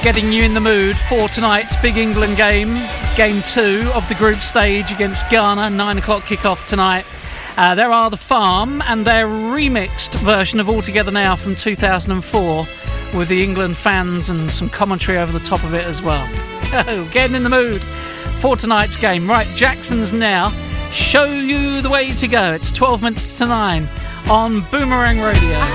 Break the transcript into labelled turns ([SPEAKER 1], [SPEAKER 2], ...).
[SPEAKER 1] getting you in the mood for tonight's big England game, game 2 of the group stage against Ghana, 9 o'clock kickoff tonight. There are The Farm and their remixed version of All Together Now from 2004 with the England fans and some commentary over the top of it as well. Oh, getting in the mood for tonight's game. Right, Jackson's now. Show you the way to go. It's 12 minutes to 9 on Boomerang Radio.